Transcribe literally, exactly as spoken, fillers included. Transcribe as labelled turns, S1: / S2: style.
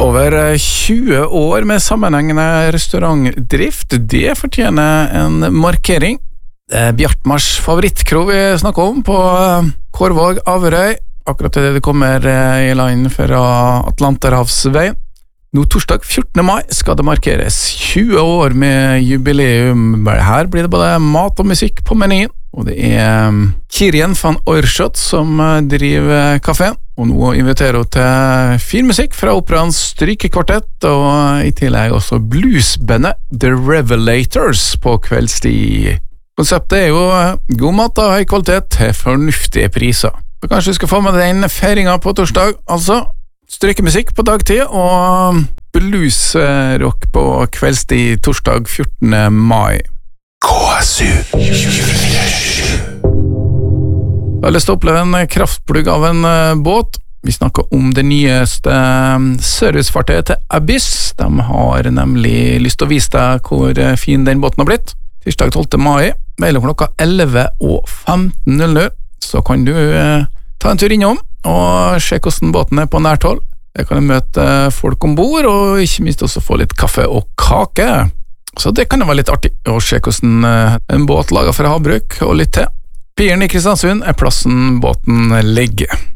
S1: Over tjue år med sammenhengende restaurantdrift, det fortjener en markering. Det er Bjartmars favorittkro vi snakker om på Kårvåg, Averøy, akkurat det det kommer i land fra Atlanterhavsveien. Nå torsdag fjortende mai skal det markeres tjue år med jubileum. Her blir det både mat og musikk på menyen, og det er Kirjen van Oorschot som driver kaféen, og nå inviterer hun til fin musikk fra operaens strykekvartett, og i tillegg også bluesbandet The Revelators på kveldstid. Konseptet er jo god mat av høy kvalitet til fornuftige priser. Så kanskje du skal få med den feiringen på torsdag, altså strykemusikk på dagtid og bluesrock på kveldstid torsdag fjortende mai. K S U Jeg har lyst til å oppleve en kraftplugg av en båt. Vi snakker om det nyeste servicefartøyet til Abyss. De har nemlig lyst til å vise deg hvor fin den båten har blitt. Tirsdag tolvte mai, mellom klokka elleve og femten null null, så kan du eh, ta en tur innom og se hvordan båten er på nært hold. Jeg kan møte folk ombord, og ikke minst også få litt kaffe og kake. Så det kan jo være litt artig å se hvordan eh, en båt laget for havbruk og litt til. Piren i Kristiansund er plassen båten ligger.